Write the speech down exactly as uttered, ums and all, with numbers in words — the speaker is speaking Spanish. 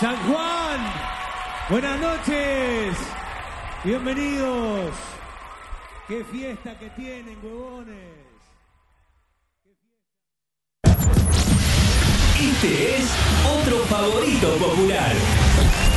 San Juan, buenas noches, bienvenidos. Qué fiesta que tienen, huevones. Este es otro favorito popular.